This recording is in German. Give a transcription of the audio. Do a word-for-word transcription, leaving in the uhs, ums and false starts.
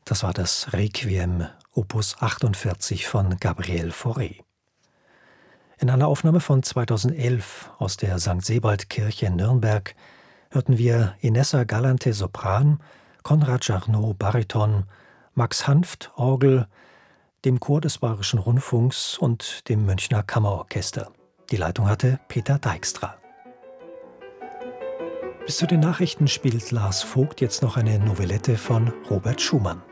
Das war das Requiem Opus achtundvierzig von Gabriel Fauré. In einer Aufnahme von zweitausendelf aus der Sankt Sebald-Kirche in Nürnberg hörten wir Inessa Galante Sopran, Konrad Jarnot Bariton, Max Hanft Orgel, dem Chor des Bayerischen Rundfunks und dem Münchner Kammerorchester. Die Leitung hatte Peter Dijkstra. Bis zu den Nachrichten spielt Lars Vogt jetzt noch eine Novelette von Robert Schumann.